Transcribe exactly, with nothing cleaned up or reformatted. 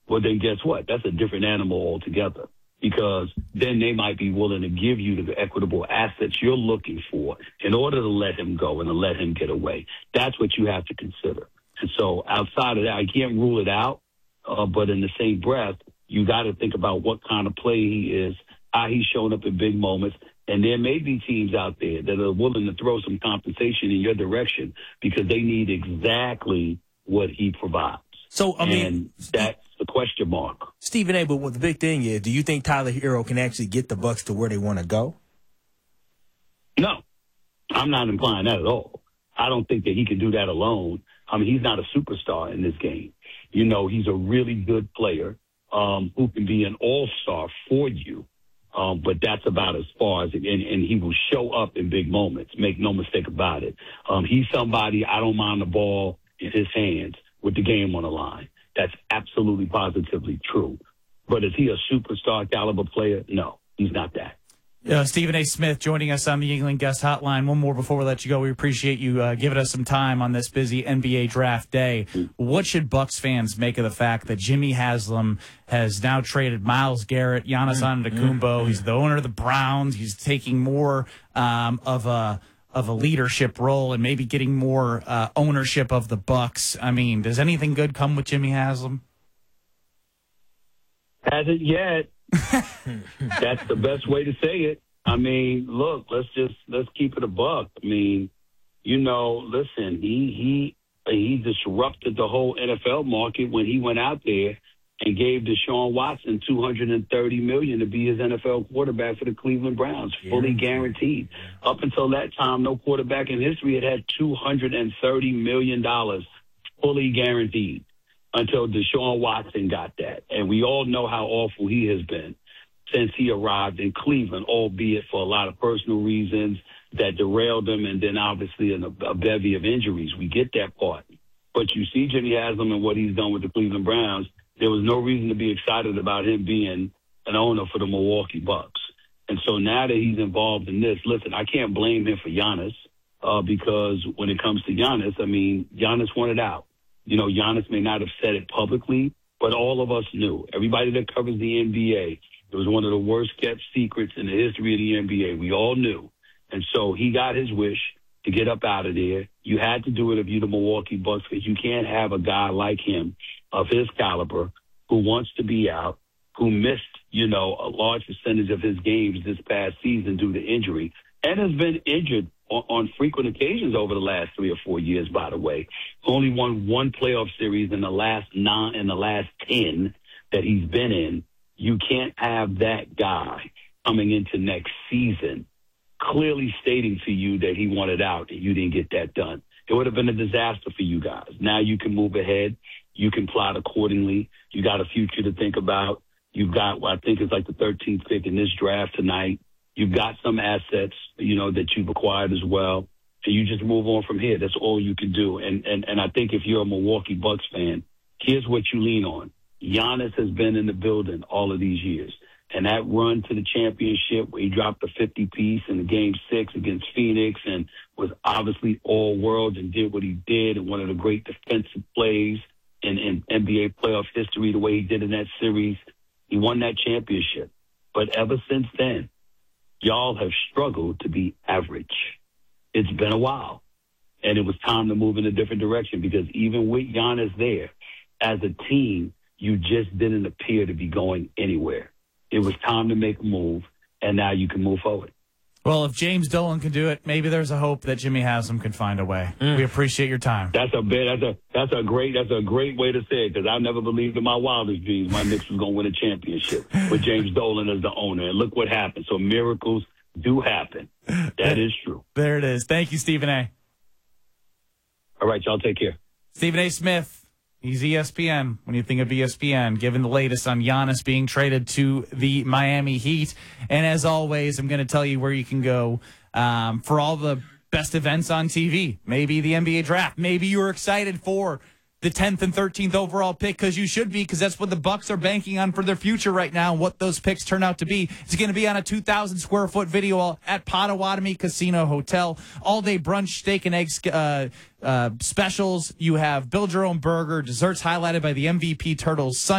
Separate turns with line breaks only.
well, then guess what? That's a different animal altogether, because then they might be willing to give you the equitable assets you're looking for in order to let him go and to let him get away. That's what you have to consider. And so outside of that, I can't rule it out, uh, but in the same breath, you got to think about what kind of play he is, how he's shown up in big moments. And there may be teams out there that are willing to throw some compensation in your direction because they need exactly what he provides.
So, I mean,
and that's the question mark.
Stephen A., but what the big thing is, do you think Tyler Hero can actually get the Bucks to where they want to go?
No, I'm not implying that at all. I don't think that he can do that alone. I mean, he's not a superstar in this game. You know, he's a really good player um, who can be an all-star for you. Um, but that's about as far as it, and, and he will show up in big moments. Make no mistake about it. Um, he's somebody I don't mind the ball in his hands with the game on the line. That's absolutely positively true. But is he a superstar caliber player? No, he's not that.
Uh, Stephen A. Smith joining us on the England Guest Hotline. One more before we let you go. We appreciate you uh, giving us some time on this busy N B A draft day. What should Bucks fans make of the fact that Jimmy Haslam has now traded Myles Garrett, Giannis Antetokounmpo? He's the owner of the Browns. He's taking more um, of a of a leadership role and maybe getting more uh, ownership of the Bucks. I mean, does anything good come with Jimmy Haslam?
Hasn't yet. That's the best way to say it. I mean, look, let's just let's keep it a buck. I mean, you know, listen, he he he disrupted the whole N F L market when he went out there and gave Deshaun Watson two hundred thirty million dollars to be his N F L quarterback for the Cleveland Browns, fully guaranteed. Up until that time, no quarterback in history had had two hundred thirty million dollars fully guaranteed, until Deshaun Watson got that. And we all know how awful he has been since he arrived in Cleveland, albeit for a lot of personal reasons that derailed him, and then obviously in a, a bevy of injuries. We get that part. But you see Jimmy Haslam and what he's done with the Cleveland Browns, there was no reason to be excited about him being an owner for the Milwaukee Bucks. And so now that he's involved in this, listen, I can't blame him for Giannis uh, because when it comes to Giannis, I mean, Giannis wanted out. You know, Giannis may not have said it publicly, but all of us knew. Everybody that covers the N B A, it was one of the worst kept secrets in the history of the N B A. We all knew. And so he got his wish to get up out of there. You had to do it if you're the Milwaukee Bucks, because you can't have a guy like him of his caliber who wants to be out, who missed, you know, a large percentage of his games this past season due to injury, and has been injured on, on frequent occasions over the last three or four years, by the way. Only won one playoff series in the last nine, in the last ten that he's been in. You can't have that guy coming into next season clearly stating to you that he wanted out and you didn't get that done. It would have been a disaster for you guys. Now you can move ahead. You can plot accordingly. You got a future to think about. You've got what I think is like the thirteenth pick in this draft tonight. You've got some assets, you know, that you've acquired as well. And you just move on from here. That's all you can do. And, and, and I think if you're a Milwaukee Bucks fan, here's what you lean on. Giannis has been in the building all of these years. And that run to the championship where he dropped a fifty-piece in the game six against Phoenix and was obviously all-world and did what he did, and one of the great defensive plays in, in N B A playoff history, the way he did in that series. He won that championship. But ever since then, y'all have struggled to be average. It's been a while. And it was time to move in a different direction, because even with Giannis there, as a team, you just didn't appear to be going anywhere. It was time to make a move, and now you can move forward.
Well, if James Dolan can do it, maybe there's a hope that Jimmy Haslam can find a way. Mm. We appreciate your time.
That's a bit. That's a that's a great that's a great way to say it, because I never believed in my wildest dreams my Knicks was going to win a championship with James Dolan as the owner. And look what happened. So miracles do happen. That is true.
There it is. Thank you, Stephen A.
All right, y'all take care.
Stephen A. Smith. He's E S P N. When you think of E S P N, given the latest on Giannis being traded to the Miami Heat. And as always, I'm going to tell you where you can go um, for all the best events on T V. Maybe the N B A draft. Maybe you're excited for the tenth and thirteenth overall pick, because you should be, because that's what the Bucks are banking on for their future right now, and what those picks turn out to be. It's going to be on a two thousand square foot video at Potawatomi Casino Hotel. All day brunch, steak and eggs uh, uh, specials. You have build your own burger, desserts highlighted by the M V P Turtles.